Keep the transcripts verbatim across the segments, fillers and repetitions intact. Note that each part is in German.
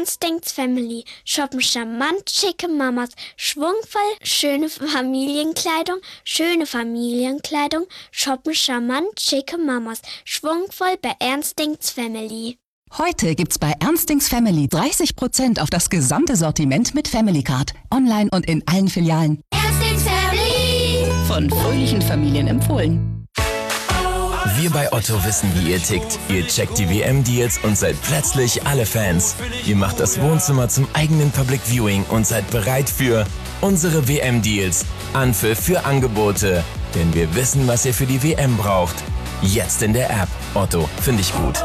Ernst denkt's Family. Shoppen charmant, schicke Mamas, schwungvoll, schöne Familienkleidung, schöne Familienkleidung. Shoppen charmant, schicke Mamas, schwungvoll bei Ernst denkt's Family. Heute gibt's bei Ernst denkt's Family dreißig Prozent auf das gesamte Sortiment mit Family Card. Online und in allen Filialen. Ernst denkt's Family. Von fröhlichen Familien empfohlen. Wir bei Otto wissen, wie ihr tickt. Ihr checkt die W M-Deals und seid plötzlich alle Fans. Ihr macht das Wohnzimmer zum eigenen Public Viewing und seid bereit für unsere W M-Deals. Anpfiff für Angebote. Denn wir wissen, was ihr für die W M braucht. Jetzt in der App. Otto, finde ich gut.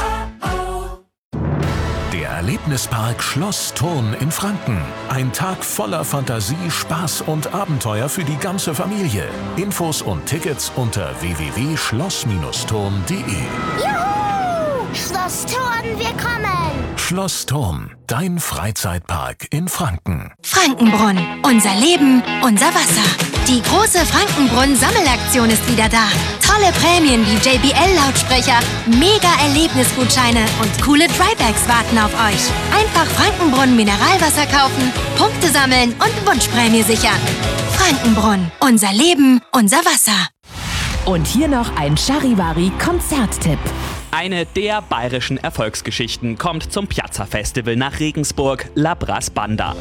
Der Erlebnispark Schloss Thurn in Franken. Ein Tag voller Fantasie, Spaß und Abenteuer für die ganze Familie. Infos und Tickets unter w w w punkt schloss thurn punkt d e. Juhu! Schloss Thurn, wir kommen! Schloss Thurn, dein Freizeitpark in Franken. Frankenbrunn. Unser Leben, unser Wasser. Die große Frankenbrunn-Sammelaktion ist wieder da. Tolle Prämien wie J B L-Lautsprecher, Mega-Erlebnisgutscheine und coole Drybags warten auf euch. Einfach Frankenbrunn Mineralwasser kaufen, Punkte sammeln und Wunschprämie sichern. Frankenbrunn. Unser Leben, unser Wasser. Und hier noch ein Charivari-Konzerttipp. Eine der bayerischen Erfolgsgeschichten kommt zum Piazza-Festival nach Regensburg, La Brass Banda.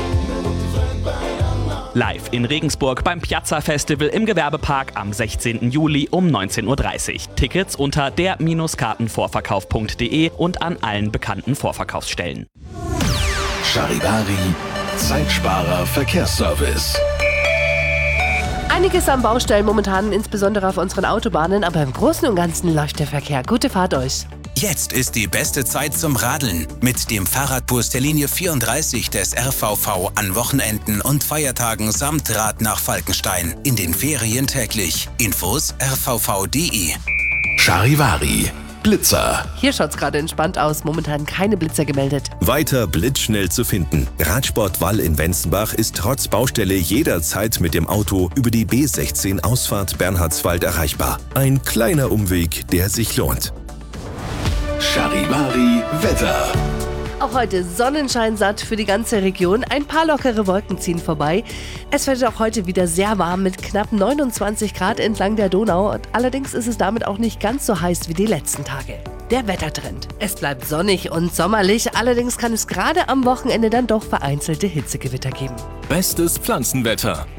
Live in Regensburg beim Piazza-Festival im Gewerbepark am sechzehnten Juli um neunzehn Uhr dreißig. Tickets unter der Kartenvorverkauf punkt d e und an allen bekannten Vorverkaufsstellen. Charivari, Zeitsparer Verkehrsservice. Einiges an Baustellen momentan, insbesondere auf unseren Autobahnen, aber im Großen und Ganzen läuft der Verkehr. Gute Fahrt euch! Jetzt ist die beste Zeit zum Radeln mit dem Fahrradbus der Linie vierunddreißig des R V V an Wochenenden und Feiertagen samt Rad nach Falkenstein. In den Ferien täglich. Infos r v v punkt d e. Charivari, Blitzer. Hier schaut's gerade entspannt aus, momentan keine Blitzer gemeldet. Weiter blitzschnell zu finden. Radsport Wall in Wenzenbach ist trotz Baustelle jederzeit mit dem Auto über die B sechzehn Ausfahrt Bernhardswald erreichbar. Ein kleiner Umweg, der sich lohnt. Charivari Wetter. Auch heute Sonnenschein satt für die ganze Region. Ein paar lockere Wolken ziehen vorbei. Es wird auch heute wieder sehr warm mit knapp neunundzwanzig Grad entlang der Donau. Allerdings ist es damit auch nicht ganz so heiß wie die letzten Tage. Der Wettertrend. Es bleibt sonnig und sommerlich. Allerdings kann es gerade am Wochenende dann doch vereinzelte Hitzegewitter geben. Bestes Pflanzenwetter.